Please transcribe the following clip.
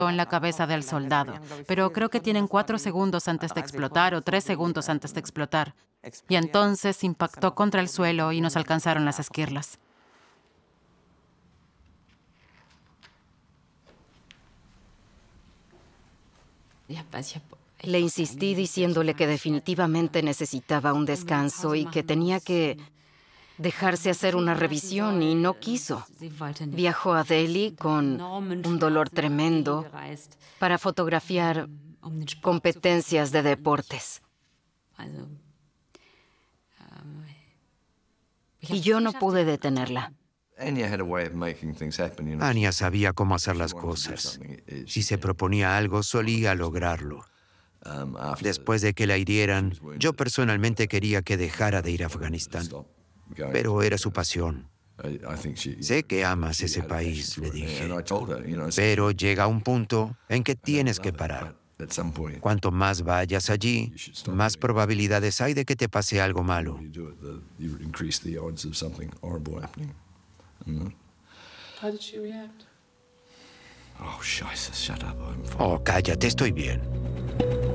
en la cabeza del soldado, pero creo que tienen 4 segundos antes de explotar o 3 segundos antes de explotar. Y entonces impactó contra el suelo y nos alcanzaron las esquirlas. Le insistí diciéndole que definitivamente necesitaba un descanso y que tenía que dejarse hacer una revisión y no quiso. Viajó a Delhi con un dolor tremendo para fotografiar competencias de deportes. Y yo no pude detenerla. Anya sabía cómo hacer las cosas. Si se proponía algo, solía lograrlo. Después de que la hirieran, yo personalmente quería que dejara de ir a Afganistán, pero era su pasión. Sé que amas ese país, le dije, pero llega un punto en que tienes que parar. Cuanto más vayas allí, más probabilidades hay de que te pase algo malo. Oh, cállate, estoy bien.